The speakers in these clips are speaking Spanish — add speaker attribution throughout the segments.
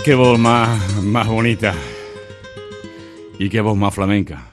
Speaker 1: Qué voz más bonita y qué voz más flamenca.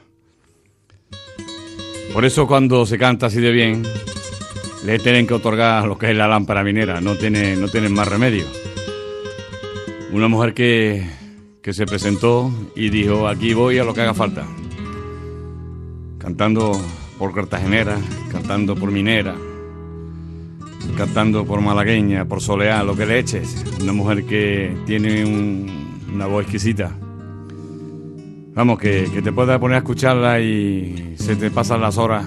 Speaker 1: Por eso cuando se canta así de bien, le tienen que otorgar lo que es la lámpara minera, no tienen más remedio. Una mujer que se presentó y dijo, aquí voy a lo que haga falta. Cantando por cartagenera, cantando por minera, cantando por malagueña, por soleá, lo que le eches. Una mujer que tiene una voz exquisita. Vamos, que te puedas poner a escucharla y se te pasan las horas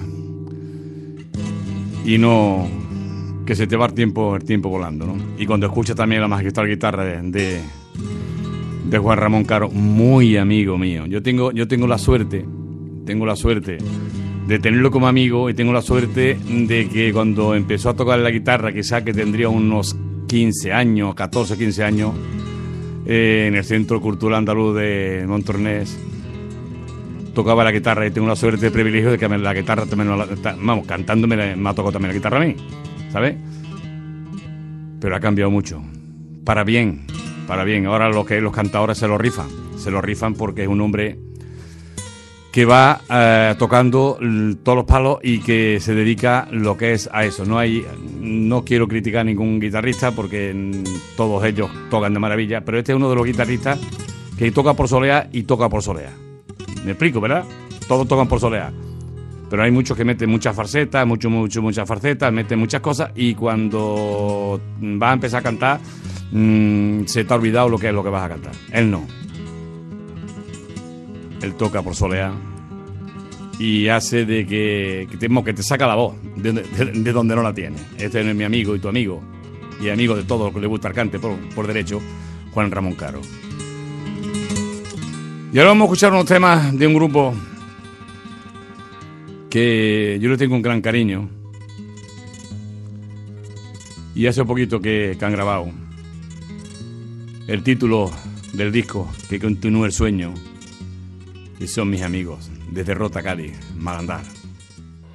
Speaker 1: y no que se te va el tiempo volando, ¿no? Y cuando escuchas también la magistral guitarra de Juan Ramón Caro, muy amigo mío. Yo tengo la suerte de tenerlo como amigo y tengo la suerte de que cuando empezó a tocar la guitarra, quizá que tendría unos 15 años, 14, 15 años, en el Centro Cultural Andaluz de Montornès, tocaba la guitarra y tengo la suerte y el privilegio de que la guitarra también, vamos, cantándome me ha tocado también la guitarra a mí, ¿sabes? Pero ha cambiado mucho, para bien. Ahora los cantadores se lo rifan porque es un hombre que va tocando todos los palos y que se dedica lo que es a eso. No quiero criticar a ningún guitarrista porque todos ellos tocan de maravilla, pero este es uno de los guitarristas que toca por soleá y toca por soleá. Me explico, ¿verdad? Todos tocan por soleá. Pero hay muchos que meten muchas farsetas, muchas farsetas, meten muchas cosas y cuando vas a empezar a cantar se te ha olvidado lo que es lo que vas a cantar. Él no. Él toca por soleá y hace de que te saca la voz de donde no la tiene. Este es mi amigo y tu amigo y amigo de todo lo que le gusta al cante por derecho, Juan Ramón Caro. Y ahora vamos a escuchar unos temas de un grupo que yo le tengo un gran cariño y hace poquito que han grabado el título del disco, Que continúe el sueño, y son mis amigos desde Rota, Cádiz, Malandar.